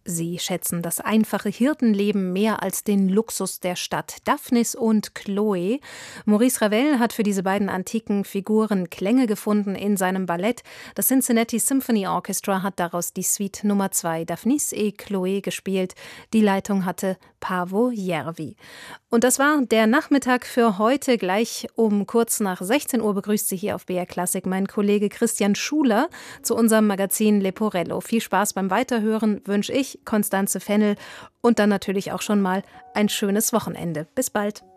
Sie schätzen das einfache Hirtenleben mehr als den Luxus der Stadt. Daphnis und Chloe. Maurice Ravel hat für diese beiden antiken Figuren Klänge gefunden in seinem Ballett. Das Cincinnati Symphony Orchestra hat daraus die Suite Nummer 2 Daphnis et Chloé gespielt. Die Leitung hatte Paavo Järvi. Und das war der Nachmittag für heute. Gleich um kurz nach 16 Uhr begrüßt Sie hier auf BR Klassik mein Kollege Christian Schuler zu unserem Magazin Leporello. Viel Spaß beim Weiterhören wünsche ich, Constanze Fennel, und dann natürlich auch schon mal ein schönes Wochenende. Bis bald.